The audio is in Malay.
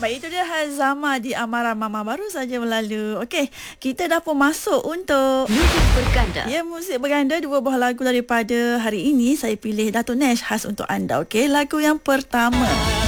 Baik, itu dia Hazama di Amara Mama baru saja berlalu. Okey, kita dah pun masuk untuk Muzik Berganda. Ya, muzik berganda. Dua buah lagu daripada hari ini saya pilih Dato' Nash khas untuk anda. Okey, lagu yang pertama.